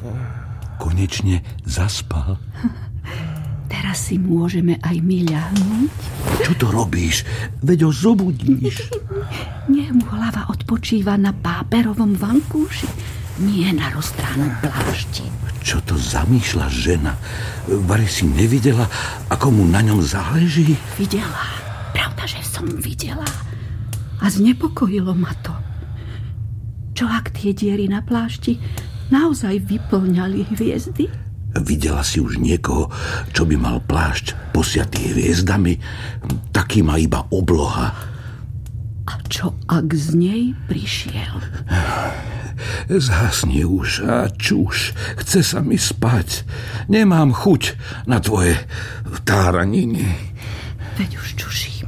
Konečne zaspal. Teraz si môžeme aj my ľahnúť. Čo to robíš? Veď ho zobudíš. Nech mu hlava odpočíva na páperovom vankúši, nie na roztránom plášti. Čo to zamýšľa žena? Vari si nevidela, ako mu na ňom záleží? Videla. Pravda, že som videla. A znepokojilo ma to. Čo ak tie diery na plášti naozaj vyplňali hviezdy? Videla si už niekoho, čo by mal plášť posiatý hviezdami? Taký má iba obloha. A čo ak z nej prišiel? Zhasni už a čuš. Chce sa mi spať. Nemám chuť na tvoje táraniny. Veď už čuším.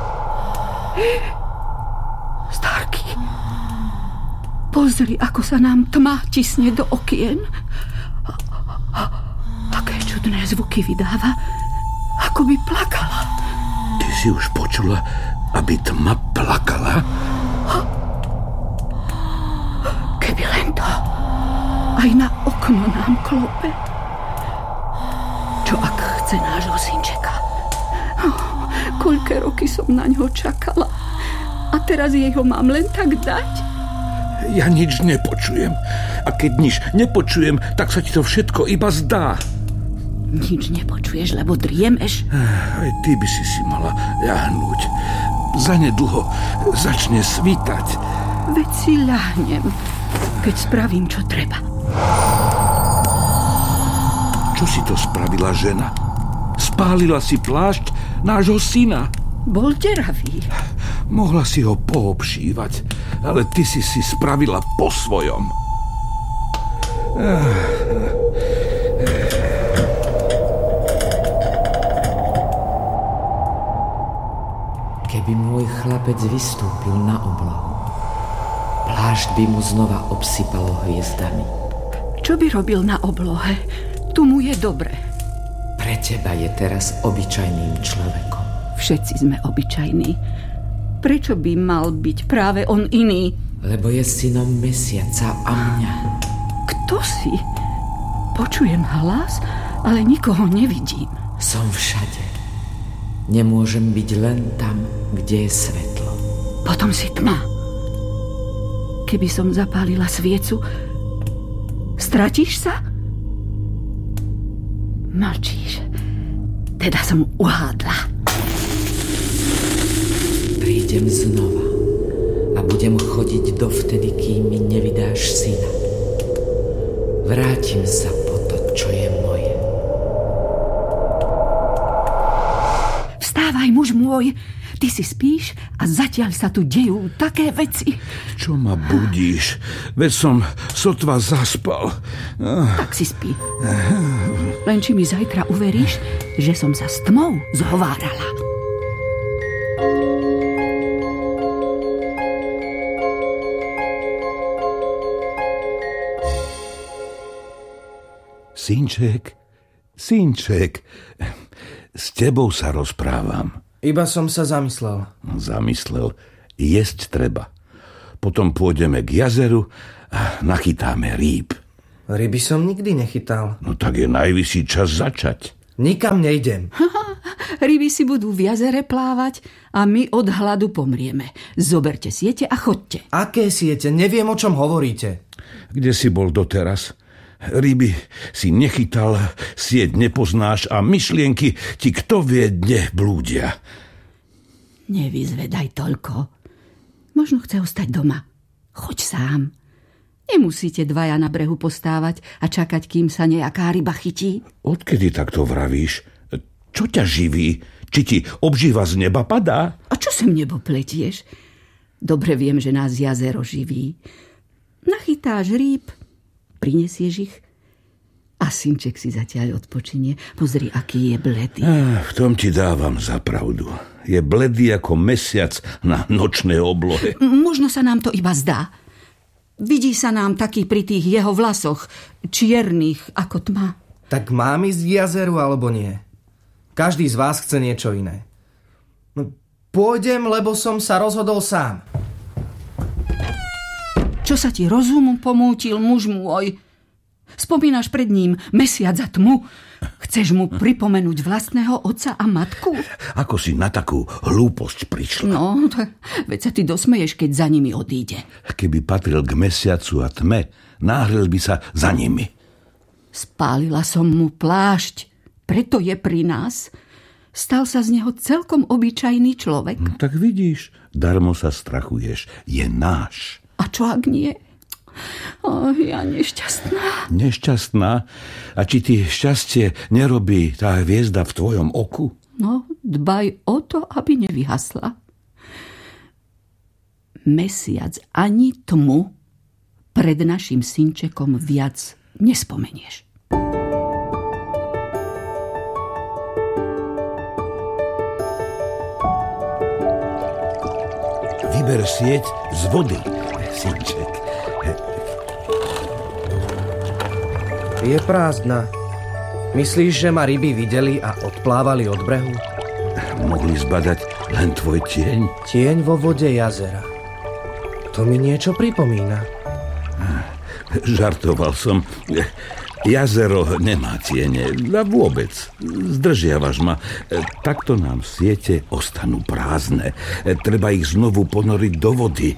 Starky, pozri, ako sa nám tma tisne do okien. Také čudné zvuky vydáva, ako by plakala. Ty si už počula, aby tma plakala? Keby len to. Aj na okno nám klope. Čo ak chce nášho synčeka? Koľké roky som na ňo čakala. A teraz jej ho mám len tak dať? Ja nič nepočujem. A keď nič nepočujem, tak sa ti to všetko iba zdá. Nič nepočuješ, lebo driemeš? Aj ty by si mala ľahnúť. Zanedlho začne svítať. Veď si ľahnem, keď spravím, čo treba. Čo si to spravila žena? Spálila si plášť nášho syna. Bol deravý. Mohla si ho poobšívať, ale ty si spravila po svojom. Keby môj chlapec vystúpil na oblohu, plášť by mu znova obsypalo hviezdami. Čo by robil na oblohe? Tu mu je dobre. Pre teba je teraz obyčajným človekom. Všetci sme obyčajní. Prečo by mal byť práve on iný? Lebo je synom Mesiaca a mňa. Kto si? Počujem hlas, ale nikoho nevidím. Som všade. Nemôžem byť len tam, kde je svetlo. Potom si tma. Keby som zapálila sviecu, stratíš sa? Mlčíš. Teda som uhádla. Prídem znova a budem chodiť dovtedy, kým mi nevydáš syna. Vrátim sa po to, čo je moje. Vstávaj, muž môj. Ty si spíš a zatiaľ sa tu dejú také veci. Čo ma budíš? Veď som sotva zaspal. Tak si spí. Len či mi zajtra uveríš, že som sa s tmou zhovárala. Synček, s tebou sa rozprávam. Iba som sa zamyslel. Zamyslel, jesť treba. Potom pôjdeme k jazeru a nachytáme rýb. Ryby som nikdy nechytal. No tak je najvyšší čas začať. Nikam nejdem. Ryby si budú v jazere plávať a my od hladu pomrieme. Zoberte siete a chodte. Aké siete? Neviem, o čom hovoríte. Kde si bol doteraz? Ryby si nechytal, sieť nepoznáš a myšlienky ti kto vie dne blúdia. Nevyzvedaj toľko. Možno chce ostať doma. Choď sám. Nemusíte dvaja na brehu postávať a čakať, kým sa nejaká ryba chytí. Odkedy takto vravíš? Čo ťa živí? Či ti obživa z neba padá? A čo sem nebo pletieš? Dobre viem, že nás jazero živí. Nachytáš rýb, prinesieš ich a synček si zatiaľ odpočinie. Pozri, aký je bledý. V tom ti dávam za pravdu. Je bledý ako mesiac na nočnej oblohe. Možno sa nám to iba zdá. Vidí sa nám taký pri tých jeho vlasoch, čiernych ako tma. Tak mám ísť k jazeru alebo nie? Každý z vás chce niečo iné. Pôjdem, lebo som sa rozhodol sám. Čo sa ti rozum pomútil, muž môj? Spomínaš pred ním mesiac a tmu? Chceš mu pripomenúť vlastného otca a matku? Ako si na takú hlúposť prišla? No, veď sa ty dosmeješ, keď za nimi odíde. Keby patril k mesiacu a tme, náhril by sa za nimi. Spálila som mu plášť, preto je pri nás. Stal sa z neho celkom obyčajný človek. Tak vidíš, darmo sa strachuješ, je náš. A čo ak nie? Ja nešťastná. Nešťastná? A či ti šťastie nerobí tá hviezda v tvojom oku? No, dbaj o to, aby nevyhasla. Mesiac ani tmu pred našim synčekom viac nespomenieš. Vyber sieť z vody, synček. Je prázdna. Myslíš, že ma ryby videli a odplávali od brehu? Mohli zbadať len tvoj tieň? Tieň vo vode jazera. To mi niečo pripomína. Žartoval som. Jazero nemá tiene. A vôbec. Zdržiavaš ma. Takto nám siete ostanú prázdne. Treba ich znovu ponoriť do vody.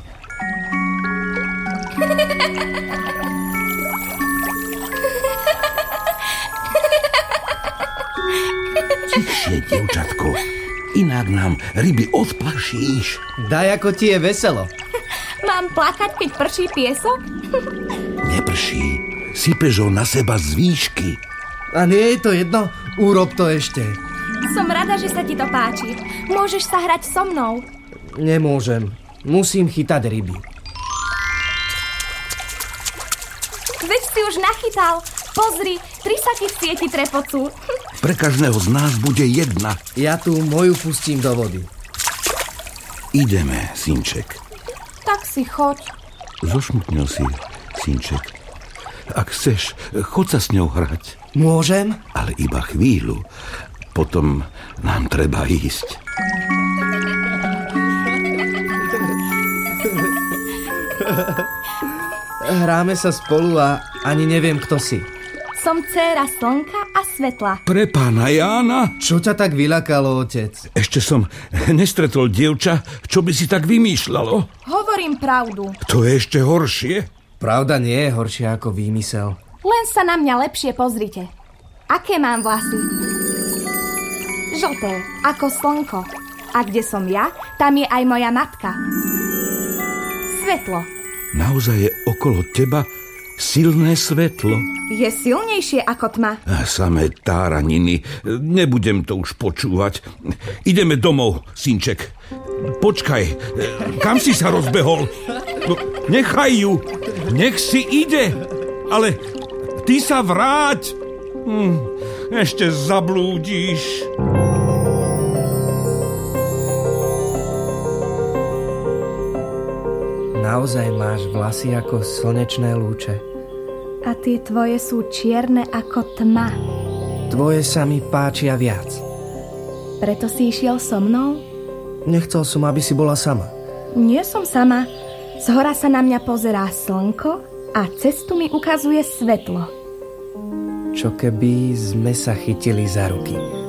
Tichšie, dievčatko. Inak nám ryby odplašíš. Daj, ako ti je veselo. Mám plakať, keď prší piesok? Neprší. Sypeš ho na seba z výšky. A nie je to jedno? Urob to ešte. Som rada, že sa ti to páči. Môžeš sa hrať so mnou. Nemôžem. Musím chytať ryby. Veď si už nachytal. Pozri, 3 saky v sieti trepocú. Pre každého z nás bude jedna. Ja tu moju pustím do vody. Ideme, synček. Tak si choď. Zošmutnil si, synček. Ak chceš, choď sa s ňou hrať. Môžem? Ale iba chvíľu. Potom nám treba ísť. Hráme sa spolu a ani neviem, kto si. Som dcéra slnka a svetla. Pre pána Jána? Čo ťa tak vyľakalo, otec? Ešte som nestretol dievča, čo by si tak vymýšľalo. Hovorím pravdu. To je ešte horšie. Pravda nie je horšia ako výmysel. Len sa na mňa lepšie pozrite. Aké mám vlasy? Žlté, ako slnko. A kde som ja, tam je aj moja matka. Svetlo. Naozaj je okolo teba silné svetlo. Je silnejšie ako tma. Samé táraniny. Nebudem to už počúvať. Ideme domov, synček. Počkaj, kam si sa rozbehol? No, nechaj ju. Nech si ide. Ale ty sa vráť. Ešte zablúdiš. Naozaj máš vlasy ako slnečné lúče. A tie tvoje sú čierne ako tma. Tvoje sa mi páčia viac. Preto si išiel so mnou? Nechcel som, aby si bola sama. Nie som sama. Zhora sa na mňa pozerá slnko a cestu mi ukazuje svetlo. Čo keby sme sa chytili za ruky?